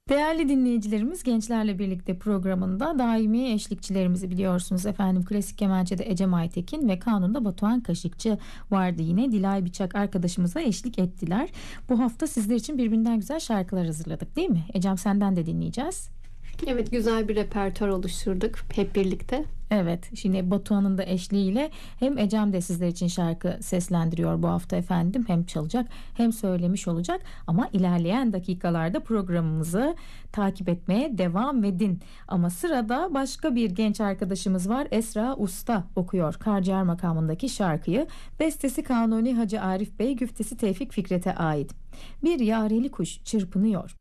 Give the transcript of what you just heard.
Değerli dinleyicilerimiz, Gençlerle Birlikte programında daimi eşlikçilerimizi biliyorsunuz efendim. Klasik kemençede Ecem Aytekin ve kanunda Batuhan Kaşıkçı vardı yine. Dilay Biçak arkadaşımıza eşlik ettiler. Bu hafta sizler için birbirinden güzel şarkılar hazırladık, değil mi? Ecem, senden de dinleyeceğiz. Evet, güzel bir repertuar oluşturduk hep birlikte. Evet, şimdi Batuhan'ın da eşliğiyle hem Ecem de sizler için şarkı seslendiriyor bu hafta efendim. Hem çalacak hem söylemiş olacak, ama ilerleyen dakikalarda programımızı takip etmeye devam edin. Ama sırada başka bir genç arkadaşımız var. Esra Usta okuyor Karciğer makamındaki şarkıyı. Bestesi Kanuni Hacı Arif Bey, güftesi Tevfik Fikret'e ait. Bir yareli kuş çırpınıyor,